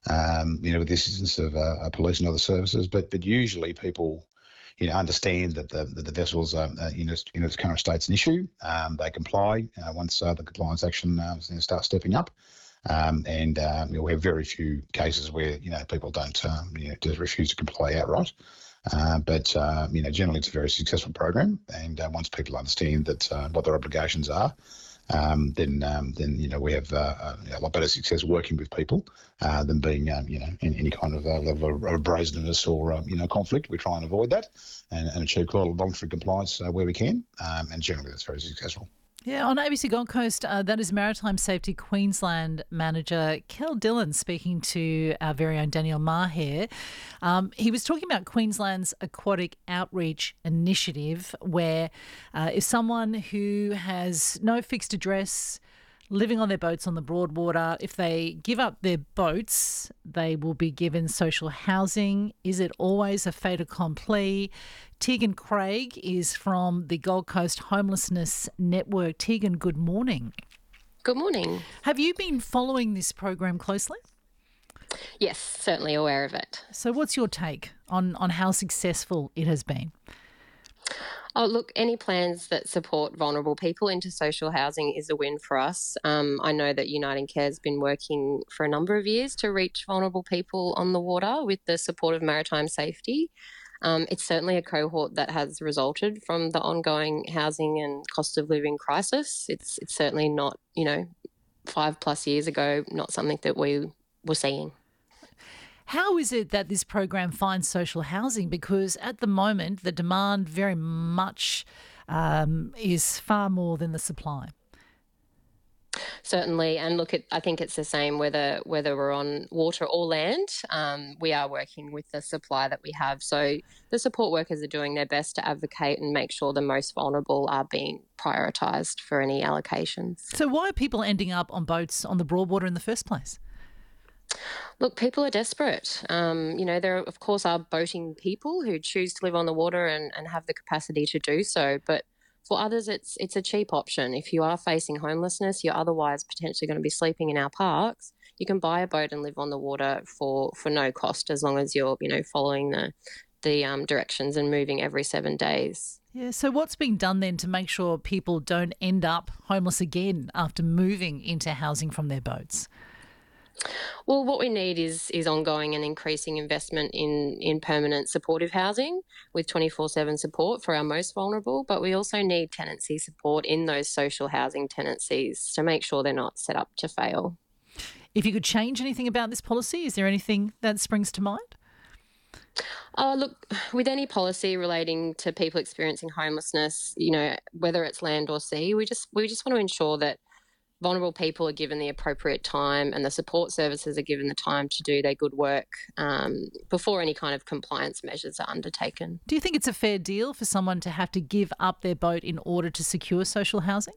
with the assistance of police and other services. But usually people, understand that the vessels are, in its current state's an issue. They comply once the compliance action starts stepping up. We have very few cases where, people don't just refuse to comply outright. But generally it's a very successful program. And once people understand that what their obligations are, then we have a lot better success working with people than being in any kind of level of brazenness or conflict. We try and avoid that and achieve quite a lot of voluntary compliance where we can, and generally that's very successful. Yeah, on ABC Gold Coast, that is Maritime Safety Queensland Manager Kel Dillon speaking to our very own Daniel Maher. He was talking about Queensland's Aquatic Outreach Initiative, where if someone who has no fixed address, living on their boats on the Broadwater, if they give up their boats, they will be given social housing. Is it always a fait accompli? Tegan Craig is from the Gold Coast Homelessness Network. Tegan, good morning. Good morning. Have you been following this program closely? Yes, certainly aware of it. So what's your take on how successful it has been? Oh, look, any plans that support vulnerable people into social housing is a win for us. I know that Uniting Care has been working for a number of years to reach vulnerable people on the water with the support of Maritime Safety. It's certainly a cohort that has resulted from the ongoing housing and cost of living crisis. It's certainly not, 5+ years ago, not something that we were seeing. How is it that this program finds social housing? Because at the moment, the demand very much is far more than the supply. Certainly, and look, I think it's the same whether we're on water or land. We are working with the supply that we have. So the support workers are doing their best to advocate and make sure the most vulnerable are being prioritised for any allocations. So why are people ending up on boats on the Broadwater in the first place? Look, people are desperate. There, of course, are boating people who choose to live on the water and have the capacity to do so. But for others, it's a cheap option. If you are facing homelessness, you're otherwise potentially going to be sleeping in our parks. You can buy a boat and live on the water for no cost, as long as you're, following the directions and moving every 7 days. Yeah, so what's being done then to make sure people don't end up homeless again after moving into housing from their boats? Well, what we need is ongoing and increasing investment in permanent supportive housing with 24/7 support for our most vulnerable, but we also need tenancy support in those social housing tenancies to make sure they're not set up to fail. If you could change anything about this policy, is there anything that springs to mind? Look, with any policy relating to people experiencing homelessness, whether it's land or sea, we just want to ensure that vulnerable people are given the appropriate time and the support services are given the time to do their good work before any kind of compliance measures are undertaken. Do you think it's a fair deal for someone to have to give up their boat in order to secure social housing?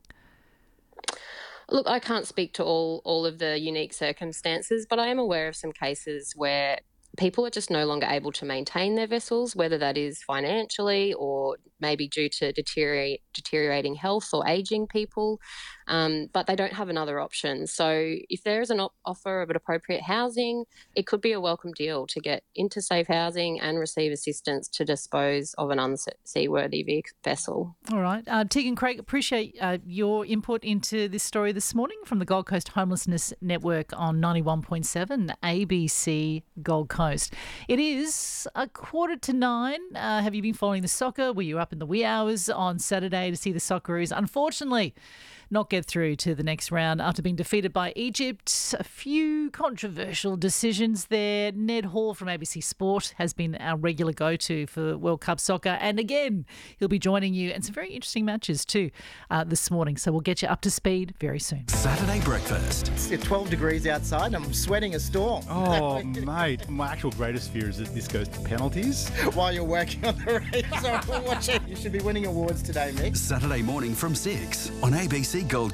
Look, I can't speak to all of the unique circumstances, but I am aware of some cases where people are just no longer able to maintain their vessels, whether that is financially or maybe due to deteriorating health or ageing people, but they don't have another option. So if there is an offer of an appropriate housing, it could be a welcome deal to get into safe housing and receive assistance to dispose of an unseaworthy vessel. All right. Tegan Craig, appreciate your input into this story this morning from the Gold Coast Homelessness Network on 91.7 ABC Gold Coast. It is 8:45. Have you been following the soccer? Were you up in the wee hours on Saturday to see the Socceroos? Unfortunately, not get through to the next round after being defeated by Egypt. A few controversial decisions there. Ned Hall from ABC Sport has been our regular go-to for World Cup soccer. And again, he'll be joining you and some very interesting matches too this morning. So we'll get you up to speed very soon. Saturday breakfast. It's 12 degrees outside and I'm sweating a storm. Oh, mate. My actual greatest fear is that this goes to penalties. While you're working on the race, I'm watching. You should be winning awards today, Mick. Saturday morning from 6 on ABC Gold Coast.